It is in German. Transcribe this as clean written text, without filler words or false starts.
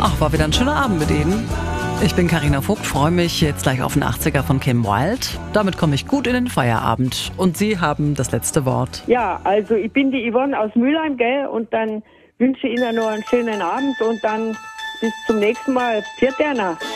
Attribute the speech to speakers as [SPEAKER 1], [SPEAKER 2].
[SPEAKER 1] Ach, war wieder ein schöner Abend mit Ihnen. Ich bin Carina Vogt, freue mich jetzt gleich auf den 80er von Kim Wilde. Damit komme ich gut in den Feierabend. Und Sie haben das letzte Wort.
[SPEAKER 2] Ja, also ich bin die Yvonne aus Mülheim, gell? Und dann wünsche ich Ihnen noch einen schönen Abend und dann bis zum nächsten Mal. Pfiat Erna.